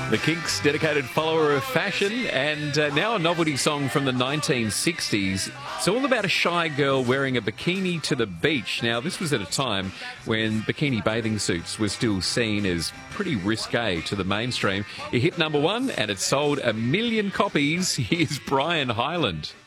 The Kinks, dedicated follower of fashion, and now a novelty song from the 1960s. It's all about a shy girl wearing a bikini to the beach. Now, this was at a time when bikini bathing suits were still seen as pretty risque to the mainstream. It hit number one and it sold 1 million copies. Here's Brian Hyland.